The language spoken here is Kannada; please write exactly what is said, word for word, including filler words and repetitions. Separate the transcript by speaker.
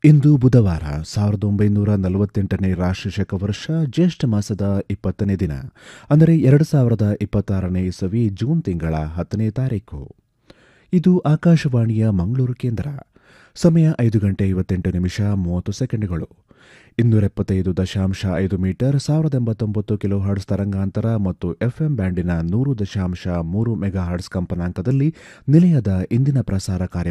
Speaker 1: ಇಂದು ಬುಧವಾರ ಸಾವಿರದ ಒಂಬೈನೂರ ನಲವತ್ತೆಂಟನೇ ರಾಷ್ಟ್ರಶಕ ವರ್ಷ ಜ್ಯೇಷ್ಠ ಮಾಸದ ಇಪ್ಪತ್ತನೇ ದಿನ ಅಂದರೆ ಎರಡು ಸಾವಿರದ ಇಪ್ಪತ್ತಾರನೇ ಇಸವಿ ಜೂನ್ ತಿಂಗಳ ಹತ್ತನೇ ತಾರೀಕು. ಇದು ಆಕಾಶವಾಣಿಯ ಮಂಗಳೂರು ಕೇಂದ್ರ. ಸಮಯ ಐದು ಗಂಟೆ ಐವತ್ತೆಂಟು ನಿಮಿಷ ಮೂವತ್ತು ಸೆಕೆಂಡ್ಗಳು. ಇನ್ನೂರ ಎಪ್ಪತ್ತೈದು ದಶಾಂಶ ಐದು ಮೀಟರ್ ಸಾವಿರದ ಎಂಬತ್ತೊಂಬತ್ತು ಕಿಲೋ ಹರ್ಡ್ಸ್ ತರಂಗಾಂತರ ಮತ್ತು ಎಫ್ಎಂ ಬ್ಯಾಂಡಿನ ನೂರು ದಶಾಂಶ ಮೂರು ಮೆಗಾ ಹರ್ಡ್ಸ್ ಕಂಪನಾಂಕದಲ್ಲಿ ನಿಲಯದ ಇಂದಿನ ಪ್ರಸಾರ ಕಾರ್ಯ